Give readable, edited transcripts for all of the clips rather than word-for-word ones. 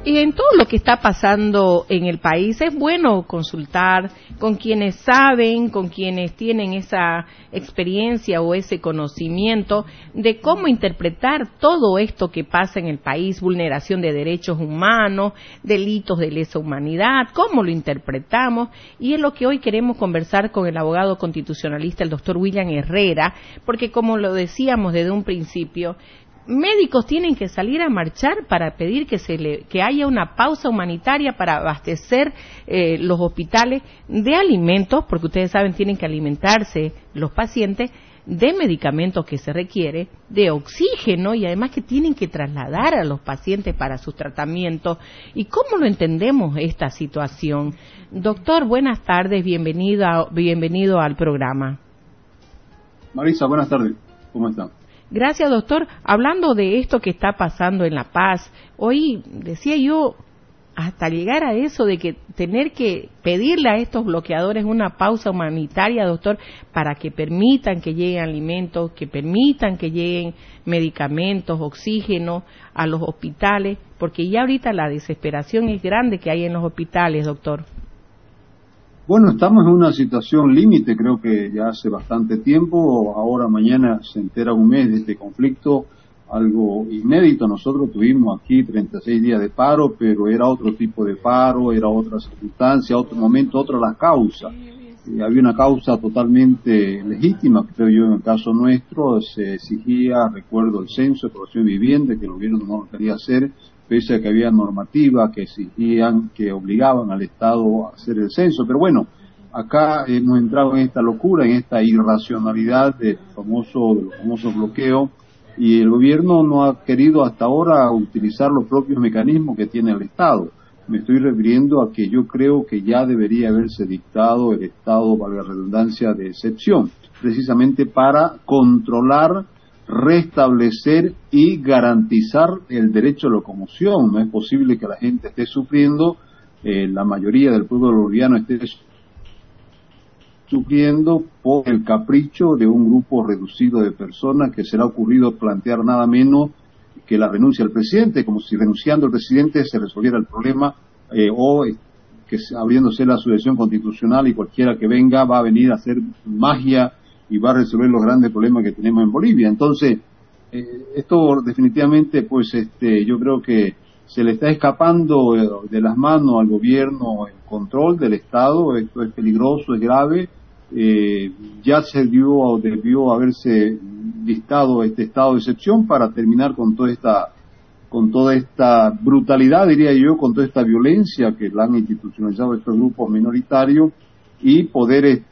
Y en todo lo que está pasando en el país es bueno consultar con quienes saben, con quienes tienen esa experiencia o ese conocimiento de cómo interpretar todo esto que pasa en el país, vulneración de derechos humanos, delitos de lesa humanidad, cómo lo interpretamos, y es lo que hoy queremos conversar con el abogado constitucionalista, el doctor William Herrera, porque como lo decíamos desde un principio, médicos tienen que salir a marchar para pedir que haya una pausa humanitaria para abastecer los hospitales de alimentos, porque ustedes saben, tienen que alimentarse los pacientes, de medicamentos que se requiere, de oxígeno, y además que tienen que trasladar a los pacientes para sus tratamientos. ¿Y cómo lo entendemos esta situación? Doctor, buenas tardes, bienvenido al programa. Marisa, buenas tardes, ¿cómo están? Gracias, doctor. Hablando de esto que está pasando en La Paz, hoy decía yo, hasta llegar a eso de que tener que pedirle a estos bloqueadores una pausa humanitaria, doctor, para que permitan que lleguen alimentos, que permitan que lleguen medicamentos, oxígeno a los hospitales, porque ya ahorita la desesperación es grande que hay en los hospitales, doctor. Bueno, estamos en una situación límite, creo que ya hace bastante tiempo. Ahora, mañana se entera un mes de este conflicto, algo inédito. Nosotros tuvimos aquí 36 días de paro, pero era otro tipo de paro, era otra circunstancia, otro momento, otra la causa. Había una causa totalmente legítima, creo yo, en el caso nuestro. Se exigía, recuerdo, el censo de población viviente, que el gobierno no lo quería hacer, pese a que había normativas que exigían, que obligaban al Estado a hacer el censo. Pero bueno, acá hemos entrado en esta locura, en esta irracionalidad de los famosos bloqueos, y el gobierno no ha querido hasta ahora utilizar los propios mecanismos que tiene el Estado. Me estoy refiriendo a que yo creo que ya debería haberse dictado el estado, valga la redundancia, de excepción, precisamente para controlar, restablecer y garantizar el derecho a locomoción. No es posible que la gente esté sufriendo, la mayoría del pueblo boliviano esté sufriendo por el capricho de un grupo reducido de personas que se le ha ocurrido plantear nada menos que la renuncia del presidente, como si renunciando al presidente se resolviera el problema, o que abriéndose la sucesión constitucional y cualquiera que venga va a venir a hacer magia y va a resolver los grandes problemas que tenemos en Bolivia. Entonces, esto definitivamente, pues, yo creo que se le está escapando de las manos al gobierno el control del Estado. Esto es peligroso, es grave. Ya se debió haberse dictado este estado de excepción para terminar con toda esta brutalidad, diría yo, con toda esta violencia que la han institucionalizado estos grupos minoritarios, y poder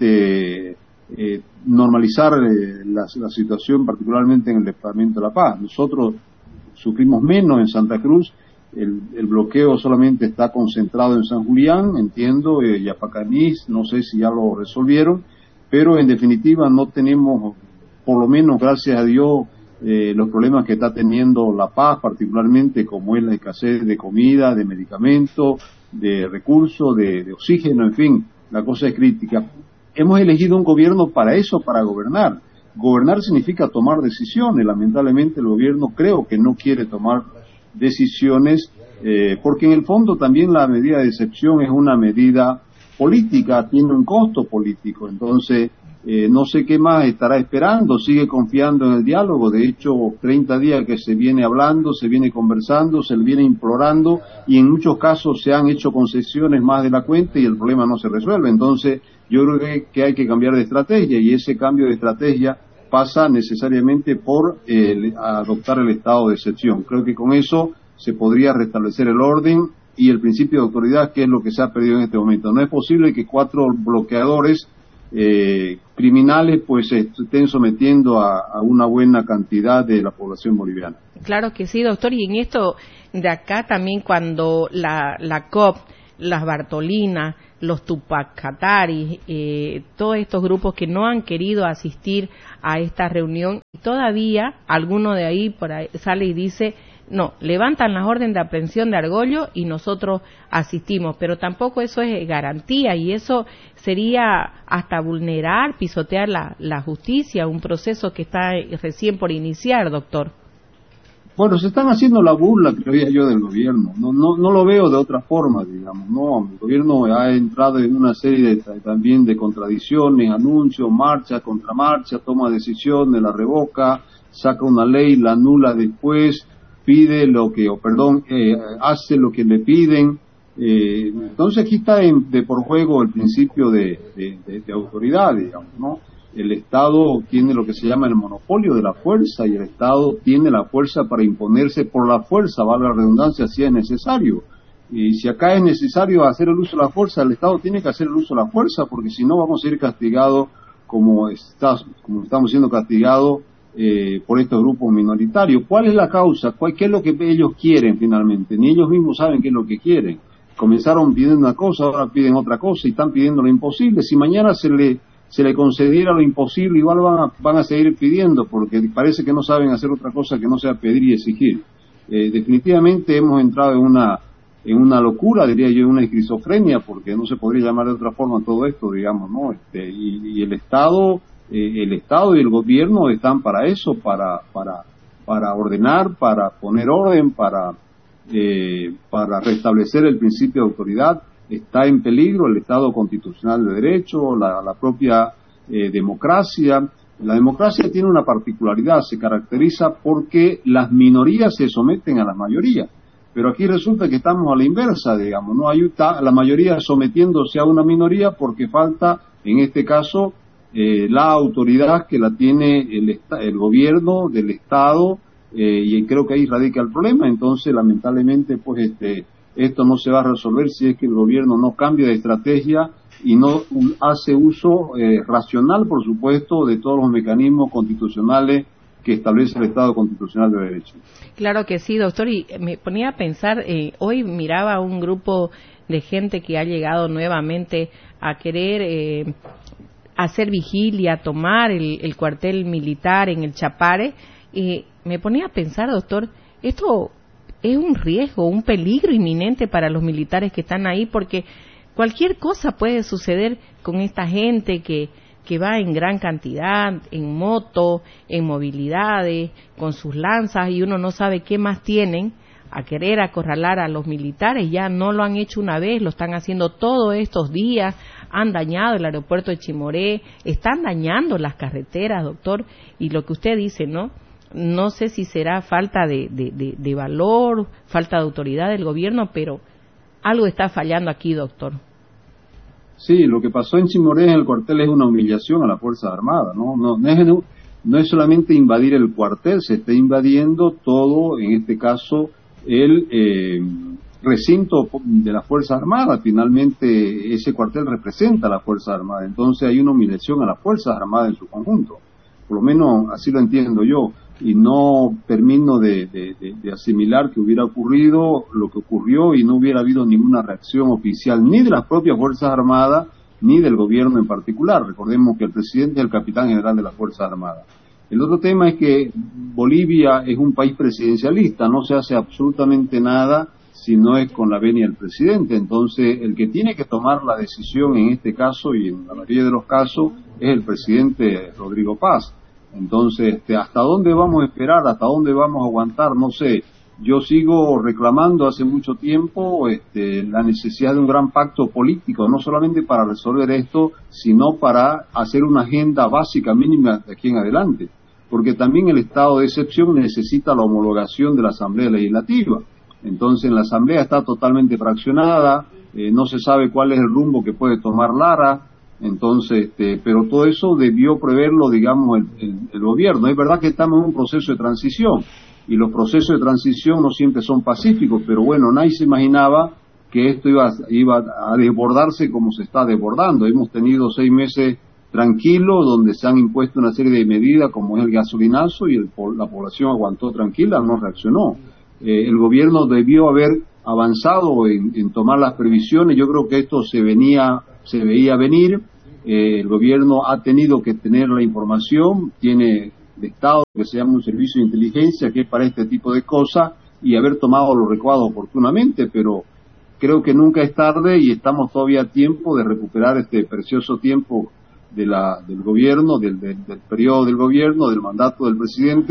normalizar la situación, particularmente en el departamento de La Paz. Nosotros sufrimos menos en Santa Cruz. El bloqueo solamente está concentrado en San Julián, entiendo, Yapacaní, no sé si ya lo resolvieron, pero en definitiva no tenemos, por lo menos gracias a Dios, los problemas que está teniendo La Paz, particularmente como es la escasez de comida, de medicamentos, de recursos, de oxígeno, en fin, la cosa es crítica. Hemos elegido un gobierno para eso, para gobernar. Gobernar significa tomar decisiones. Lamentablemente el gobierno creo que no quiere tomar decisiones, porque en el fondo también la medida de excepción es una medida política, tiene un costo político. Entonces, no sé qué más estará esperando, sigue confiando en el diálogo. De hecho, 30 días que se viene hablando, se viene conversando, se le viene implorando, y en muchos casos se han hecho concesiones más de la cuenta y el problema no se resuelve. Entonces, yo creo que hay que cambiar de estrategia, y ese cambio de estrategia pasa necesariamente por adoptar el estado de excepción. Creo que con eso se podría restablecer el orden y el principio de autoridad, que es lo que se ha perdido en este momento. No es posible que 4 bloqueadores criminales pues estén sometiendo a una buena cantidad de la población boliviana. Claro que sí, doctor, y en esto de acá también, cuando la COP, las Bartolinas, los Tupac Katari, todos estos grupos que no han querido asistir a esta reunión, todavía alguno de ahí por ahí sale y dice, no, levantan las órdenes de aprehensión de Argollo y nosotros asistimos, pero tampoco eso es garantía, y eso sería hasta vulnerar, pisotear la justicia, un proceso que está recién por iniciar, doctor. Bueno, se están haciendo la burla, creía yo, del gobierno. No lo veo de otra forma, digamos. No, el gobierno ha entrado en una serie también de contradicciones, anuncios, marcha, contramarcha, toma decisiones, la revoca, saca una ley, la anula después, pide hace lo que le piden. Entonces aquí está de por juego el principio de autoridad, digamos, ¿no? El Estado tiene lo que se llama el monopolio de la fuerza y el Estado tiene la fuerza para imponerse por la fuerza, valga la redundancia, si es necesario. Y si acá es necesario hacer el uso de la fuerza, el Estado tiene que hacer el uso de la fuerza, porque si no vamos a ir castigados como estamos siendo castigados por estos grupos minoritarios. ¿Cuál es la causa? ¿Qué es lo que ellos quieren finalmente? Ni ellos mismos saben qué es lo que quieren. Comenzaron pidiendo una cosa, ahora piden otra cosa y están pidiendo lo imposible. Si mañana se le concediera lo imposible, igual van a seguir pidiendo, porque parece que no saben hacer otra cosa que no sea pedir y exigir. Definitivamente hemos entrado en una locura, diría yo, en una esquizofrenia, porque no se podría llamar de otra forma todo esto, digamos, ¿no? Y el Estado y el gobierno están para eso, para ordenar, para poner orden, para restablecer el principio de autoridad. Está en peligro el Estado constitucional de derecho, la propia democracia. La democracia tiene una particularidad, se caracteriza porque las minorías se someten a las mayorías. Pero aquí resulta que estamos a la inversa, digamos, ¿no? Hay la mayoría sometiéndose a una minoría porque falta, en este caso, la autoridad que la tiene el gobierno del Estado, y creo que ahí radica el problema. Entonces, lamentablemente, pues esto no se va a resolver si es que el gobierno no cambia de estrategia y no hace uso racional, por supuesto, de todos los mecanismos constitucionales que establece el Estado constitucional de derecho. Claro que sí, doctor, y me ponía a pensar, hoy miraba un grupo de gente que ha llegado nuevamente a querer hacer vigilia, tomar el cuartel militar en el Chapare, y me ponía a pensar, doctor, esto es un riesgo, un peligro inminente para los militares que están ahí, porque cualquier cosa puede suceder con esta gente que va en gran cantidad, en moto, en movilidades, con sus lanzas, y uno no sabe qué más tienen, a querer acorralar a los militares. Ya no lo han hecho una vez, lo están haciendo todos estos días, han dañado el aeropuerto de Chimoré, están dañando las carreteras, doctor, y lo que usted dice, no sé si será falta de valor, falta de autoridad del gobierno, pero algo está fallando aquí, doctor. Sí, lo que pasó en Chimoré en el cuartel es una humillación a las Fuerzas Armadas, no es solamente invadir el cuartel, se está invadiendo todo, en este caso, el recinto de las Fuerzas Armadas. Finalmente, ese cuartel representa a las Fuerzas Armadas, entonces hay una humillación a las Fuerzas Armadas en su conjunto, por lo menos así lo entiendo yo, y no termino de asimilar que hubiera ocurrido lo que ocurrió y no hubiera habido ninguna reacción oficial ni de las propias Fuerzas Armadas ni del gobierno en particular. Recordemos que el presidente es el capitán general de las Fuerzas Armadas. El otro tema es que Bolivia es un país presidencialista, no se hace absolutamente nada si no es con la venia del presidente. Entonces, el que tiene que tomar la decisión en este caso y en la mayoría de los casos es el presidente Rodrigo Paz. Entonces, ¿hasta dónde vamos a esperar? ¿Hasta dónde vamos a aguantar? No sé. Yo sigo reclamando hace mucho tiempo la necesidad de un gran pacto político, no solamente para resolver esto, sino para hacer una agenda básica mínima de aquí en adelante. Porque también el estado de excepción necesita la homologación de la Asamblea Legislativa. Entonces, la Asamblea está totalmente fraccionada, no se sabe cuál es el rumbo que puede tomar Lara. Entonces, pero todo eso debió preverlo, digamos, el gobierno. Es verdad que estamos en un proceso de transición y los procesos de transición no siempre son pacíficos, pero bueno, nadie se imaginaba que esto iba a desbordarse como se está desbordando. Hemos tenido 6 meses tranquilos donde se han impuesto una serie de medidas como es el gasolinazo y la población aguantó tranquila, no reaccionó. El gobierno debió haber avanzado en tomar las previsiones. Yo creo que esto se veía venir. El gobierno ha tenido que tener la información, tiene de Estado que se llama un servicio de inteligencia que es para este tipo de cosas y haber tomado los recaudos oportunamente, pero creo que nunca es tarde y estamos todavía a tiempo de recuperar este precioso tiempo del gobierno, del periodo del gobierno, del mandato del presidente,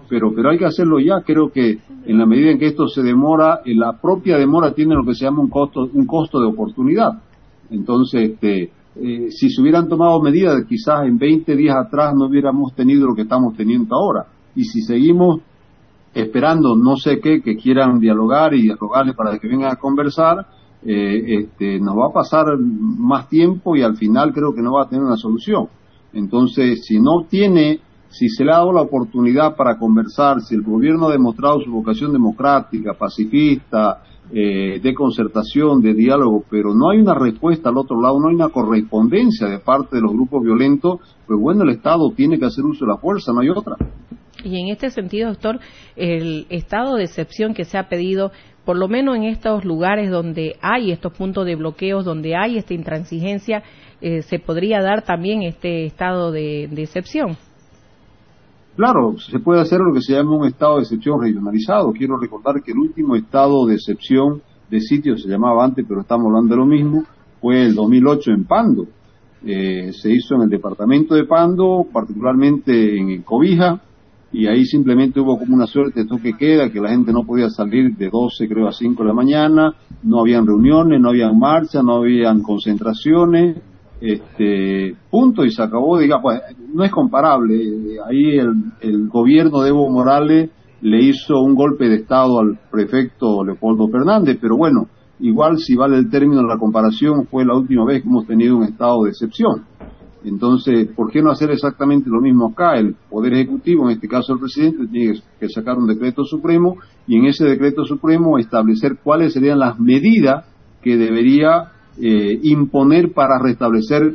pero hay que hacerlo ya. Creo que en la medida en que esto se demora, la propia demora tiene lo que se llama un costo de oportunidad. Entonces, si se hubieran tomado medidas, quizás en 20 días atrás no hubiéramos tenido lo que estamos teniendo ahora. Y si seguimos esperando no sé qué, que quieran dialogar y rogarles para que vengan a conversar, nos va a pasar más tiempo y al final creo que no va a tener una solución. Entonces, si se le ha dado la oportunidad para conversar, si el gobierno ha demostrado su vocación democrática, pacifista, de concertación, de diálogo, pero no hay una respuesta al otro lado, no hay una correspondencia de parte de los grupos violentos, pues bueno, el Estado tiene que hacer uso de la fuerza, no hay otra. Y en este sentido, doctor, el estado de excepción que se ha pedido, por lo menos en estos lugares donde hay estos puntos de bloqueos, donde hay esta intransigencia, ¿se podría dar también este estado de excepción? Claro, se puede hacer lo que se llama un estado de excepción regionalizado. Quiero recordar que el último estado de excepción de sitio se llamaba antes, pero estamos hablando de lo mismo, fue el 2008 en Pando. Se hizo en el departamento de Pando, particularmente en Cobija, y ahí simplemente hubo como una suerte de toque queda, que la gente no podía salir de 12 creo a 5 de la mañana, no habían reuniones, no habían marchas, no habían concentraciones, punto, y se acabó. Digamos, pues, no es comparable. Ahí el gobierno de Evo Morales le hizo un golpe de estado al prefecto Leopoldo Fernández, pero bueno, igual si vale el término de la comparación, fue la última vez que hemos tenido un estado de excepción. Entonces, ¿por qué no hacer exactamente lo mismo acá? El Poder Ejecutivo, en este caso el presidente, tiene que sacar un decreto supremo y en ese decreto supremo establecer cuáles serían las medidas que debería imponer para restablecer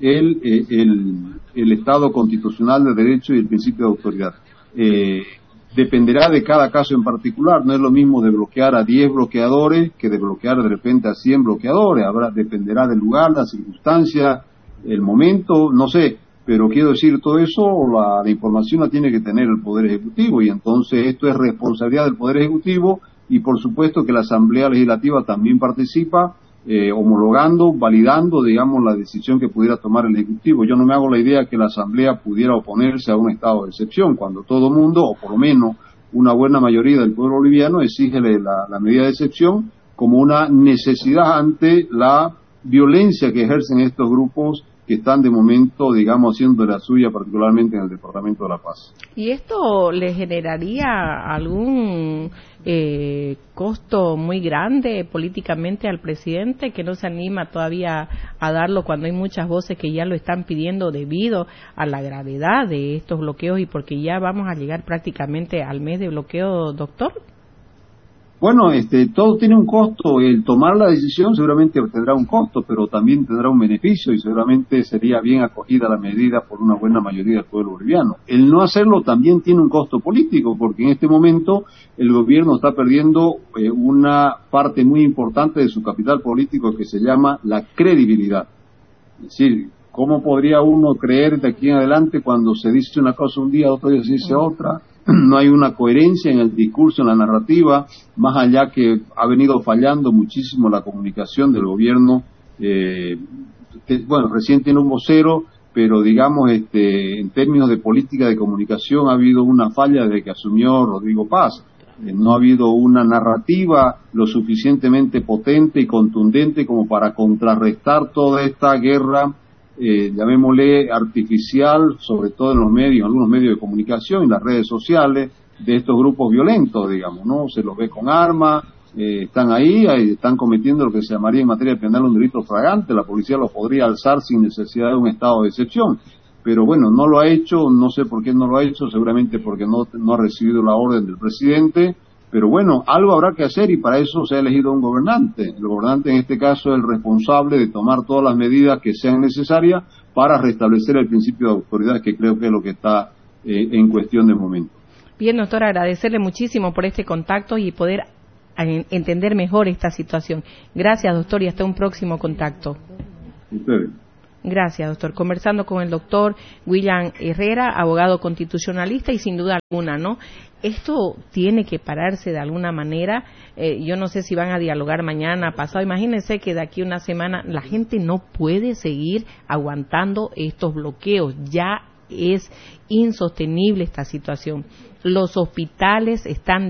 el Estado constitucional de derecho y el principio de autoridad. Dependerá de cada caso en particular, no es lo mismo de bloquear a 10 bloqueadores que de bloquear de repente a 100 bloqueadores, dependerá del lugar, la circunstancia, el momento, no sé, pero quiero decir, todo eso, la información la tiene que tener el Poder Ejecutivo, y entonces esto es responsabilidad del Poder Ejecutivo, y por supuesto que la Asamblea Legislativa también participa, homologando, validando, digamos, la decisión que pudiera tomar el Ejecutivo. Yo no me hago la idea que la Asamblea pudiera oponerse a un estado de excepción, cuando todo mundo, o por lo menos una buena mayoría del pueblo boliviano, exige la medida de excepción como una necesidad ante la violencia que ejercen estos grupos que están de momento, digamos, haciendo de la suya, particularmente en el Departamento de La Paz. ¿Y esto le generaría algún costo muy grande políticamente al presidente, que no se anima todavía a darlo cuando hay muchas voces que ya lo están pidiendo debido a la gravedad de estos bloqueos y porque ya vamos a llegar prácticamente al mes de bloqueo, doctor? Bueno, todo tiene un costo. El tomar la decisión seguramente tendrá un costo, pero también tendrá un beneficio y seguramente sería bien acogida la medida por una buena mayoría del pueblo boliviano. El no hacerlo también tiene un costo político, porque en este momento el gobierno está perdiendo una parte muy importante de su capital político que se llama la credibilidad. Es decir, ¿cómo podría uno creer de aquí en adelante cuando se dice una cosa un día, otro día se dice otra? No hay una coherencia en el discurso, en la narrativa, más allá que ha venido fallando muchísimo la comunicación del gobierno. Bueno, recién tiene un vocero, pero digamos, en términos de política de comunicación ha habido una falla desde que asumió Rodrigo Paz. No ha habido una narrativa lo suficientemente potente y contundente como para contrarrestar toda esta guerra, llamémosle artificial, sobre todo en los medios, algunos medios de comunicación y las redes sociales, de estos grupos violentos, digamos, ¿no? Se los ve con armas, están ahí, están cometiendo lo que se llamaría en materia penal un delito flagrante. La policía los podría alzar sin necesidad de un estado de excepción, pero bueno, no lo ha hecho, no sé por qué no lo ha hecho, seguramente porque no ha recibido la orden del presidente. Pero bueno, algo habrá que hacer y para eso se ha elegido un gobernante. El gobernante en este caso es el responsable de tomar todas las medidas que sean necesarias para restablecer el principio de autoridad, que creo que es lo que está en cuestión de momento. Bien, doctor, agradecerle muchísimo por este contacto y poder entender mejor esta situación. Gracias, doctor, y hasta un próximo contacto. Ustedes. Gracias, doctor. Conversando con el doctor William Herrera, abogado constitucionalista, y sin duda alguna, ¿no? Esto tiene que pararse de alguna manera. Yo no sé si van a dialogar mañana, pasado. Imagínense que de aquí a una semana la gente no puede seguir aguantando estos bloqueos. Ya es insostenible esta situación. Los hospitales están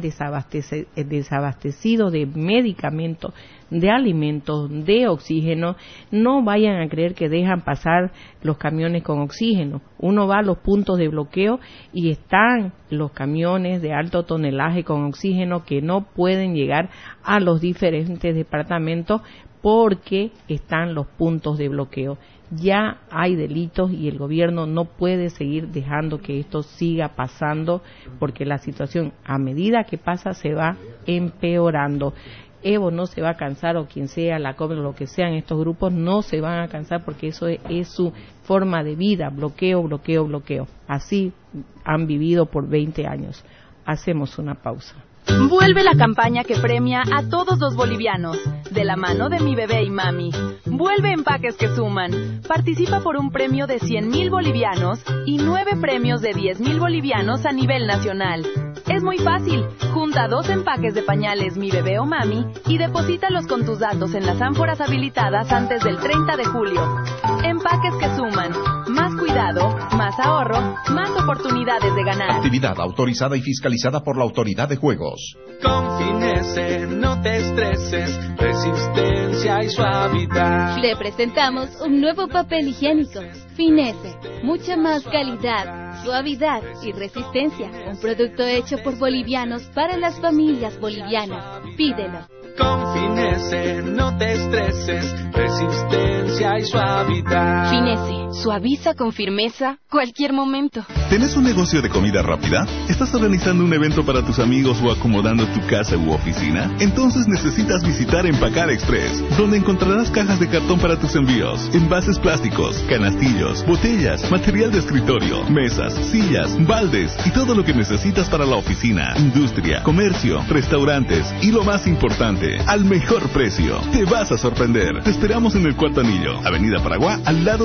desabastecidos de medicamentos, de alimentos, de oxígeno. No vayan a creer que dejan pasar los camiones con oxígeno. Uno va a los puntos de bloqueo y están los camiones de alto tonelaje con oxígeno que no pueden llegar a los diferentes departamentos porque están los puntos de bloqueo. Ya hay delitos y el gobierno no puede seguir dejando que esto siga pasando porque la situación a medida que pasa se va empeorando. Evo no se va a cansar, o quien sea, la COP, lo que sean estos grupos, no se van a cansar porque eso es su forma de vida, bloqueo, bloqueo, bloqueo. Así han vivido por 20 años. Hacemos una pausa. Vuelve la campaña que premia a todos los bolivianos, de la mano de Mi Bebé y Mami. Vuelve Empaques que Suman. Participa por un premio de 100,000 bolivianos y 9 premios de 10,000 bolivianos a nivel nacional. Es muy fácil. Junta 2 empaques de pañales Mi Bebé o Mami y deposítalos con tus datos en las ánforas habilitadas antes del 30 de julio. Empaques que suman. Más cuidado, más ahorro, más oportunidades de ganar. Actividad autorizada y fiscalizada por la Autoridad de Juegos. Con Finesse no te estreses, resistencia y suavidad. Le presentamos un nuevo papel higiénico, Finesse, mucha más calidad, suavidad y resistencia. Un producto hecho por bolivianos para las familias bolivianas. Pídelo. Con Finesse no te estreses, resistencia y suavidad. Finesse, suaviza con firmeza cualquier momento. ¿Tenés un negocio de comida rápida? ¿Estás organizando un evento para tus amigos o acomodando tu casa u oficina? Entonces necesitas visitar Empacar Express, donde encontrarás cajas de cartón para tus envíos, envases plásticos, canastillos, botellas, material de escritorio, mesas, sillas, baldes y todo lo que necesitas para la oficina, industria, comercio, restaurantes y lo más importante, al mejor precio. Te vas a sorprender. Te esperamos en el Cuarto Anillo, Avenida Paraguay, al lado